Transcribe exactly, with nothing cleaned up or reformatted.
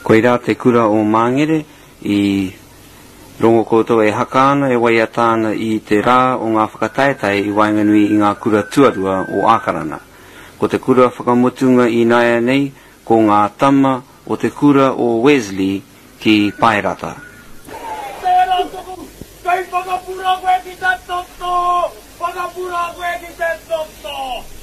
Koe rā te kura o Mangere I rongo koutou e haka ana e waiata ana I te rā o ngā whakataetai I wainganui I ngā kura tuarua o Ākarana. Ko te kura whakamutunga I Naia nei ko ngā tama o te kura o Wesley ki Paerata. Tērā tuku, kei whakapura koe ki te toto, whakapura koe ki te toto.